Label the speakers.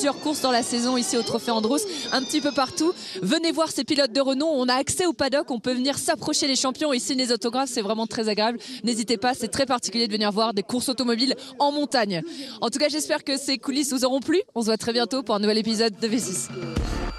Speaker 1: plusieurs courses dans la saison ici au Trophée Andros, un petit peu partout. Venez voir ces pilotes de renom, on a accès au paddock, on peut venir s'approcher les champions et signer des autographes, c'est vraiment très agréable. N'hésitez pas, c'est très particulier de venir voir des courses automobiles en montagne. En tout cas, j'espère que ces coulisses vous auront plu. On se voit très bientôt pour un nouvel épisode de V6.